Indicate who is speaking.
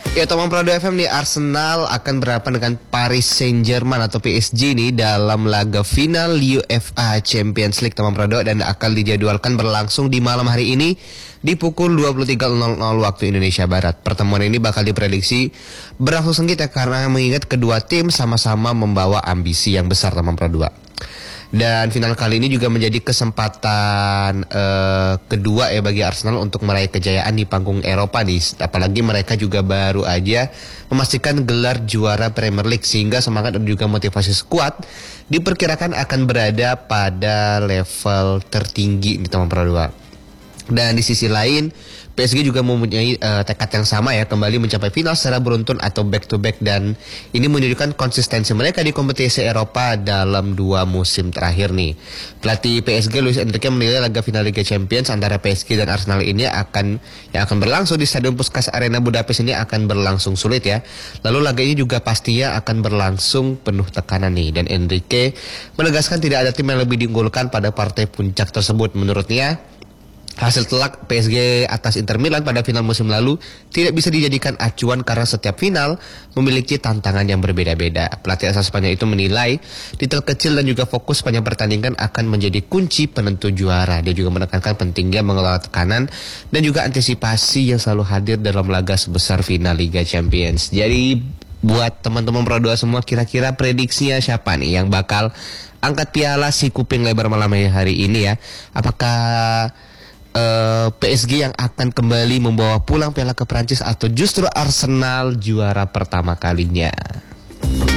Speaker 1: Ya, Tomang Prado FM nih, Arsenal akan berhadapan dengan Paris Saint-Germain atau PSG nih dalam laga final UEFA Champions League, Tomang Prado, dan akan dijadwalkan berlangsung di malam hari ini di pukul 23.00 waktu Indonesia Barat. Pertemuan ini bakal diprediksi berlangsung sengit ya, karena mengingat kedua tim sama-sama membawa ambisi yang besar, Tomang Prado. Dan final kali ini juga menjadi kesempatan kedua ya bagi Arsenal untuk meraih kejayaan di panggung Eropa nih. Apalagi mereka juga baru aja memastikan gelar juara Premier League, sehingga semangat dan juga motivasi skuad diperkirakan akan berada pada level tertinggi di tahun Pro 2. Dan di sisi lain, PSG juga mempunyai tekad yang sama ya, kembali mencapai final secara beruntun atau back to back, dan ini menunjukkan konsistensi mereka di kompetisi Eropa dalam 2 musim terakhir nih. Pelatih PSG Luis Enrique menilai laga final Liga Champions antara PSG dan Arsenal ini yang akan berlangsung di Stadion Puskás Arena Budapest ini akan berlangsung sulit ya. Lalu laga ini juga pastinya akan berlangsung penuh tekanan nih, dan Enrique menegaskan tidak ada tim yang lebih diunggulkan pada partai puncak tersebut. Menurutnya, hasil telak PSG atas Inter Milan pada final musim lalu tidak bisa dijadikan acuan karena setiap final memiliki tantangan yang berbeda-beda. Pelatih asal Spanyol itu menilai detail kecil dan juga fokus sepanjang pertandingan akan menjadi kunci penentu juara. Dia juga menekankan pentingnya mengelola tekanan dan juga antisipasi yang selalu hadir dalam laga sebesar final Liga Champions. Jadi buat teman-teman Pro 2 semua, kira-kira prediksinya siapa nih yang bakal angkat piala si kuping lebar malam hari ini ya? Apakah PSG yang akan kembali membawa pulang piala ke Prancis, atau justru Arsenal juara pertama kalinya?